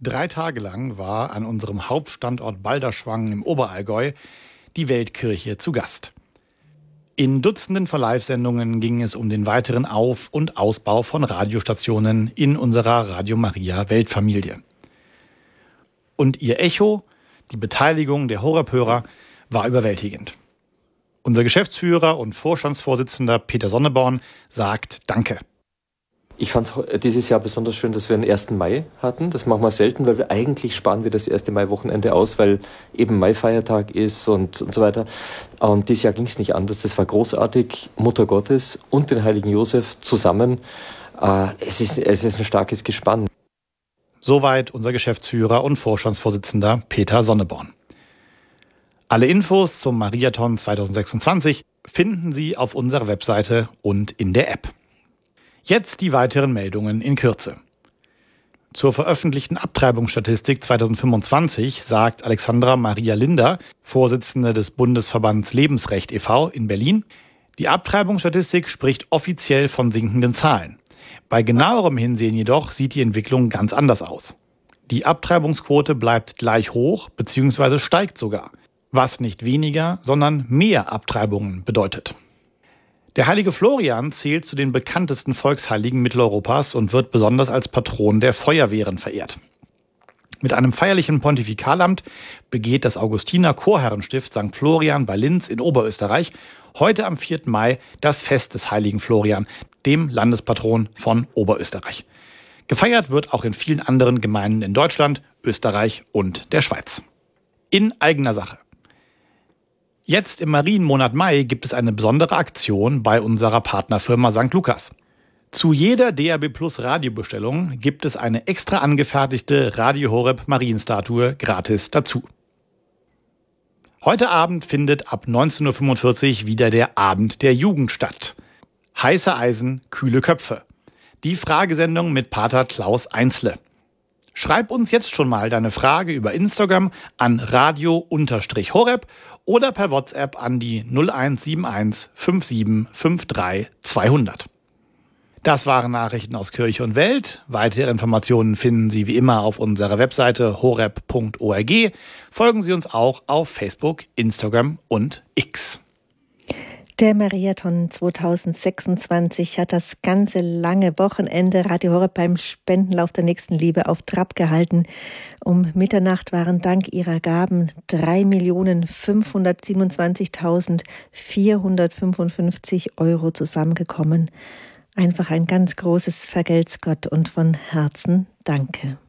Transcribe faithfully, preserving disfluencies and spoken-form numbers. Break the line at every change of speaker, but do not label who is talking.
Drei Tage lang war an unserem Hauptstandort Balderschwang im Oberallgäu die Weltkirche zu Gast. In Dutzenden von Live-Sendungen ging es um den weiteren Auf- und Ausbau von Radiostationen in unserer Radio Maria Weltfamilie. Und ihr Echo, die Beteiligung der Horeb-Hörer, war überwältigend. Unser Geschäftsführer und Vorstandsvorsitzender Peter Sonneborn sagt Danke.
Ich fand es dieses Jahr besonders schön, dass wir den ersten Mai hatten. Das machen wir selten, weil wir eigentlich sparen wir das erste Mai-Wochenende aus, weil eben Mai-Feiertag ist und, und so weiter. Und dieses Jahr ging es nicht anders. Das war großartig. Mutter Gottes und den heiligen Josef zusammen. Äh, es ist, es ist ein starkes Gespann.
Soweit unser Geschäftsführer und Vorstandsvorsitzender Peter Sonneborn. Alle Infos zum Mariathon zwanzig sechsundzwanzig finden Sie auf unserer Webseite und in der App. Jetzt die weiteren Meldungen in Kürze. Zur veröffentlichten Abtreibungsstatistik zwanzig fünfundzwanzig sagt Alexandra Maria Linder, Vorsitzende des Bundesverbands Lebensrecht e V in Berlin, die Abtreibungsstatistik spricht offiziell von sinkenden Zahlen. Bei genauerem Hinsehen jedoch sieht die Entwicklung ganz anders aus. Die Abtreibungsquote bleibt gleich hoch bzw. steigt sogar, was nicht weniger, sondern mehr Abtreibungen bedeutet. Der heilige Florian zählt zu den bekanntesten Volksheiligen Mitteleuropas und wird besonders als Patron der Feuerwehren verehrt. Mit einem feierlichen Pontifikalamt begeht das Augustiner Chorherrenstift Sankt Florian bei Linz in Oberösterreich heute am vierten Mai das Fest des heiligen Florian, dem Landespatron von Oberösterreich. Gefeiert wird auch in vielen anderen Gemeinden in Deutschland, Österreich und der Schweiz. In eigener Sache. Jetzt im Marienmonat Mai gibt es eine besondere Aktion bei unserer Partnerfirma Sankt Lukas. Zu jeder D A B Plus Radiobestellung gibt es eine extra angefertigte Radio Horeb Marienstatue gratis dazu. Heute Abend findet ab neunzehn Uhr fünfundvierzig wieder der Abend der Jugend statt. Heiße Eisen, kühle Köpfe. Die Fragesendung mit Pater Klaus Einzle. Schreib uns jetzt schon mal deine Frage über Instagram an radio-horeb oder per WhatsApp an die null eins sieben eins fünf sieben fünf drei zweihundert. Das waren Nachrichten aus Kirche und Welt. Weitere Informationen finden Sie wie immer auf unserer Webseite horeb punkt org. Folgen Sie uns auch auf Facebook, Instagram und X.
Der Mariathon zwanzig sechsundzwanzig hat das ganze lange Wochenende Radio Horeb beim Spendenlauf der Nächstenliebe auf Trab gehalten. Um Mitternacht waren dank ihrer Gaben drei Millionen fünfhundertsiebenundzwanzigtausendvierhundertfünfundfünfzig Euro zusammengekommen. Einfach ein ganz großes Vergelt's Gott und von Herzen Danke.